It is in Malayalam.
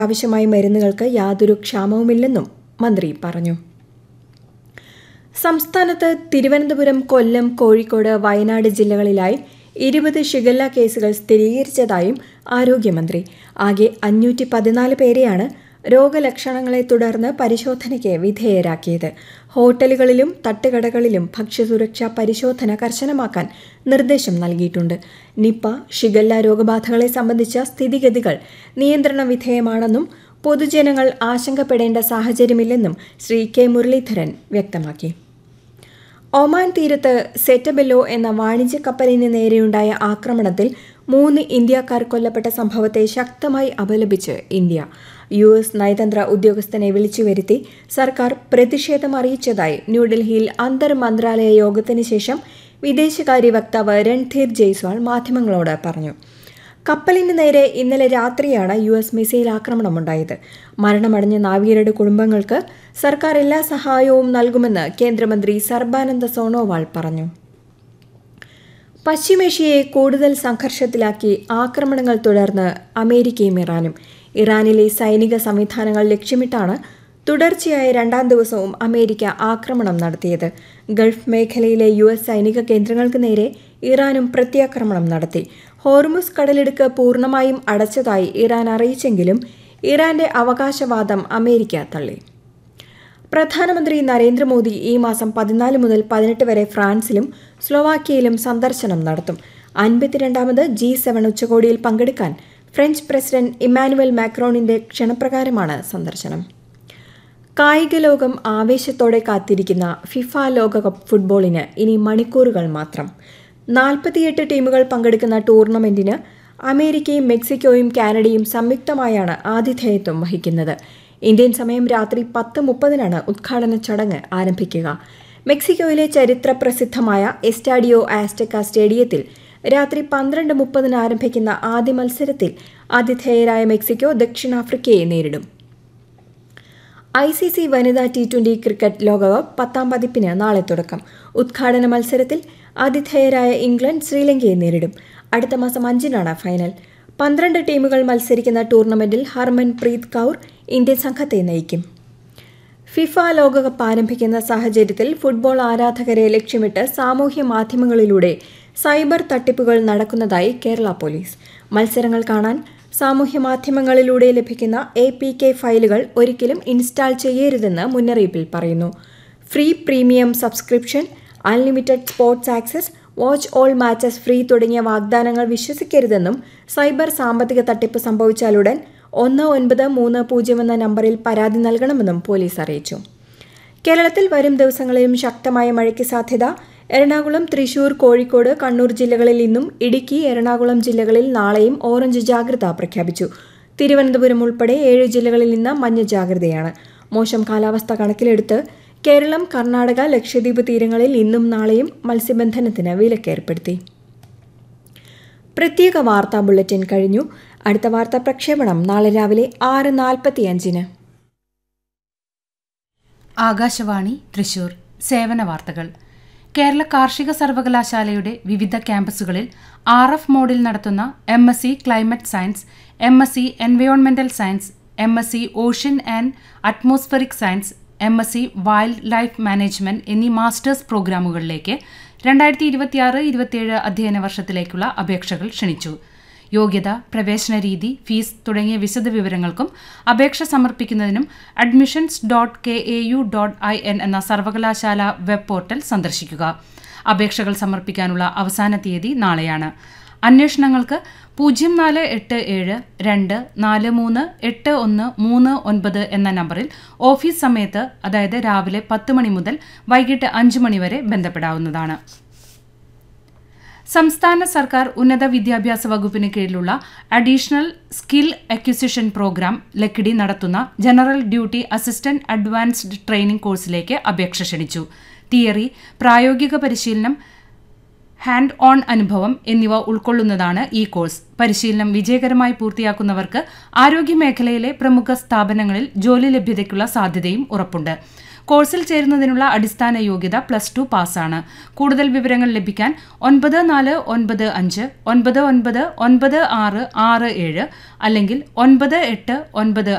ആവശ്യമായ മരുന്നുകൾക്ക് യാതൊരു ക്ഷാമവുമില്ലെന്നും മന്ത്രി പറഞ്ഞു. സംസ്ഥാനത്ത് തിരുവനന്തപുരം, കൊല്ലം, കോഴിക്കോട്, വയനാട് ജില്ലകളിലായി 20 ഷിഗല്ല കേസുകൾ സ്ഥിരീകരിച്ചതായും ആരോഗ്യമന്ത്രി. ആകെ 514 പേരെയാണ് രോഗലക്ഷണങ്ങളെ തുടർന്ന് പരിശോധനയ്ക്ക് വിധേയരാക്കിയത്. ഹോട്ടലുകളിലും തട്ടുകടകളിലും ഭക്ഷ്യസുരക്ഷാ പരിശോധന കർശനമാക്കാൻ നിർദ്ദേശം നൽകിയിട്ടുണ്ട്. നിപ, ഷിഗല്ല രോഗബാധകളെ സംബന്ധിച്ച സ്ഥിതിഗതികൾ നിയന്ത്രണ വിധേയമാണെന്നും പൊതുജനങ്ങൾ ആശങ്കപ്പെടേണ്ട സാഹചര്യമില്ലെന്നും ശ്രീ കെ മുരളീധരൻ വ്യക്തമാക്കി. ഒമാൻ തീരത്ത് സെറ്റബെല്ലോ എന്ന വാണിജ്യ കപ്പലിന് നേരെയുണ്ടായ ആക്രമണത്തിൽ 3 ഇന്ത്യക്കാർ കൊല്ലപ്പെട്ട സംഭവത്തെ ശക്തമായി അപലപിച്ച് ഇന്ത്യ. US നയതന്ത്ര ഉദ്യോഗസ്ഥനെ വിളിച്ചുവരുത്തി സർക്കാർ പ്രതിഷേധം അറിയിച്ചതായി ന്യൂഡൽഹിയിൽ അന്തർ മന്ത്രാലയ യോഗത്തിന് ശേഷം വിദേശകാര്യ വക്താവ് രൺധീർ ജയ്സ്വാൾ മാധ്യമങ്ങളോട് പറഞ്ഞു. കപ്പലിന് നേരെ ഇന്നലെ രാത്രിയാണ് US മിസൈൽ ആക്രമണമുണ്ടായത്. മരണമടഞ്ഞ നാവികരുടെ കുടുംബങ്ങൾക്ക് സർക്കാർ എല്ലാ സഹായവും നൽകുമെന്ന് കേന്ദ്രമന്ത്രി സർബാനന്ദ സോണോവാൾ പറഞ്ഞു. പശ്ചിമേഷ്യയെ കൂടുതൽ സംഘർഷത്തിലാക്കി ആക്രമണങ്ങൾ തുടർന്ന് അമേരിക്കയും ഇറാനും. ഇറാനിലെ സൈനിക സംവിധാനങ്ങൾ ലക്ഷ്യമിട്ടാണ് തുടർച്ചയായ 2ാം ദിവസവും അമേരിക്ക ആക്രമണം നടത്തിയത്. ഗൾഫ് മേഖലയിലെ US സൈനിക കേന്ദ്രങ്ങൾക്ക് നേരെ ഇറാനും പ്രത്യാക്രമണം നടത്തി. ഹോർമുസ് കടലിടുക്ക് പൂർണ്ണമായും അടച്ചതായി ഇറാൻ അറിയിച്ചെങ്കിലും ഇറാന്റെ അവകാശവാദം അമേരിക്ക തള്ളി. പ്രധാനമന്ത്രി നരേന്ദ്രമോദി ഈ മാസം 14 മുതൽ 18 വരെ ഫ്രാൻസിലും സ്ലോവാക്യയിലും സന്ദർശനം നടത്തും. 52ാമത് G7 ഉച്ചകോടിയിൽ പങ്കെടുക്കാൻ ഫ്രഞ്ച് പ്രസിഡന്റ് ഇമ്മാനുവൽ മാക്രോണിന്റെ ക്ഷണപ്രകാരമാണ് സന്ദർശനം. കായിക ലോകം ആവേശത്തോടെ കാത്തിരിക്കുന്ന ഫിഫ ലോകകപ്പ് ഫുട്ബോളിന് ഇനി മണിക്കൂറുകൾ മാത്രം. 48 ടീമുകൾ പങ്കെടുക്കുന്ന ടൂർണമെന്റിന് അമേരിക്കയും മെക്സിക്കോയും കാനഡയും സംയുക്തമായാണ് ആതിഥേയത്വം വഹിക്കുന്നത്. ഇന്ത്യൻ സമയം രാത്രി 10:30 ഉദ്ഘാടന ചടങ്ങ് ആരംഭിക്കുക. മെക്സിക്കോയിലെ ചരിത്ര പ്രസിദ്ധമായ എസ്റ്റാഡിയോ ആസ്റ്റക്ക സ്റ്റേഡിയത്തിൽ രാത്രി 12:30 ആരംഭിക്കുന്ന ആദ്യ മത്സരത്തിൽ ആതിഥേയരായ മെക്സിക്കോ ദക്ഷിണാഫ്രിക്കയെ നേരിടും. ICC വനിതാ T20 ക്രിക്കറ്റ് ലോകകപ്പ് 10ാം പതിപ്പിന് നാളെ തുടക്കം. ഉദ്ഘാടന മത്സരത്തിൽ ആതിഥേയരായ ഇംഗ്ലണ്ട് ശ്രീലങ്കയെ നേരിടും. അടുത്ത മാസം 5-നാണ് ഫൈനൽ. 12 ടീമുകൾ മത്സരിക്കുന്ന ടൂർണമെന്റിൽ ഹർമൻപ്രീത് കൗർ ഇന്ത്യൻ സംഘത്തെ നയിക്കും. ഫിഫ ലോകകപ്പ് ആരംഭിക്കുന്ന സാഹചര്യത്തിൽ ഫുട്ബോൾ ആരാധകരെ ലക്ഷ്യമിട്ട് സാമൂഹ്യ മാധ്യമങ്ങളിലൂടെ സൈബർ തട്ടിപ്പുകൾ നടക്കുന്നതായി കേരള പോലീസ്. മത്സരങ്ങൾ കാണാൻ സാമൂഹ്യ മാധ്യമങ്ങളിലൂടെ ലഭിക്കുന്ന APK ഫയലുകൾ ഒരിക്കലും ഇൻസ്റ്റാൾ ചെയ്യരുതെന്ന് മുന്നറിയിപ്പിൽ പറയുന്നു. Free premium subscription, unlimited sports access, watch all matches free തുടങ്ങിയ വാഗ്ദാനങ്ങൾ വിശ്വസിക്കരുതെന്നും സൈബർ സാമ്പത്തിക തട്ടിപ്പ് സംഭവിച്ചാലുടൻ 1930 എന്ന നമ്പറിൽ പരാതി നൽകണമെന്നും പോലീസ് അറിയിച്ചു. കേരളത്തിൽ വരും ദിവസങ്ങളിലും ശക്തമായ മഴയ്ക്ക് സാധ്യത. എറണാകുളം, തൃശൂർ, കോഴിക്കോട്, കണ്ണൂർ ജില്ലകളിൽ ഇന്നും, ഇടുക്കി, എറണാകുളം ജില്ലകളിൽ നാളെയും ഓറഞ്ച് ജാഗ്രത പ്രഖ്യാപിച്ചു. തിരുവനന്തപുരം ഉൾപ്പെടെ 7 ജില്ലകളിൽ ഇന്ന് മഞ്ഞ ജാഗ്രതയാണ്. മോശം കാലാവസ്ഥ കണക്കിലെടുത്ത് കേരളം, കർണാടക, ലക്ഷദ്വീപ് തീരങ്ങളിൽ ഇന്നും നാളെയും മത്സ്യബന്ധനത്തിന് വിലക്കേർപ്പെടുത്തി. പ്രത്യേക വാർത്താ ബുള്ളറ്റിൻ കഴിഞ്ഞു. അടുത്ത വാർത്താ പ്രക്ഷേപണം നാളെ രാവിലെ 6:45. ആകാശവാണി തൃശൂർ. സേവന വാർത്തകൾ. കേരള കാർഷിക സർവകലാശാലയുടെ വിവിധ ക്യാമ്പസുകളിൽ RF മോഡിൽ നടത്തുന്ന MSc climate science, MSc എൻവയോൺമെന്റൽ science, MSc ocean and atmospheric science, MSc wild life management എന്നീ മാസ്റ്റേഴ്സ് പ്രോഗ്രാമുകളിലേക്ക് 2026-27 അധ്യയന വർഷത്തിലേക്കുള്ള അപേക്ഷകൾ ക്ഷണിച്ചു. യോഗ്യത, പ്രവേശന രീതി, ഫീസ് തുടങ്ങിയ വിശദവിവരങ്ങൾക്കും അപേക്ഷ സമർപ്പിക്കുന്നതിനും admissions.kau.in എന്ന സർവകലാശാല വെബ് പോർട്ടൽ സന്ദർശിക്കുക. അപേക്ഷകൾ സമർപ്പിക്കാനുള്ള അവസാന തീയതി നാളെയാണ്. അന്വേഷണങ്ങൾക്ക് 0487-243-8139 എന്ന നമ്പറിൽ ഓഫീസ് സമയത്ത്, അതായത് രാവിലെ 10 മണി മുതൽ വൈകിട്ട് 5 മണി വരെ ബന്ധപ്പെടാവുന്നതാണ്. സംസ്ഥാന സർക്കാർ ഉന്നത വിദ്യാഭ്യാസ വകുപ്പിന് കീഴിലുള്ള additional skill acquisition programme Lakkidi നടത്തുന്ന general duty assistant advanced training കോഴ്സിലേക്ക് അപേക്ഷ ക്ഷണിച്ചു. തിയറി, പ്രായോഗിക പരിശീലനം, ഹാൻഡ് ഓൺ അനുഭവം എന്നിവ ഉൾക്കൊള്ളുന്നതാണ് ഈ കോഴ്സ്. പരിശീലനം വിജയകരമായി പൂർത്തിയാക്കുന്നവർക്ക് ആരോഗ്യമേഖലയിലെ പ്രമുഖ സ്ഥാപനങ്ങളിൽ ജോലി ലഭ്യതയ്ക്കുള്ള സാധ്യതയും ഉറപ്പുണ്ട്. കോഴ്സിൽ ചേരുന്നതിനുള്ള അടിസ്ഥാന യോഗ്യത +2 പാസ്സാണ്. കൂടുതൽ വിവരങ്ങൾ ലഭിക്കാൻ 9495999667 അല്ലെങ്കിൽ 9895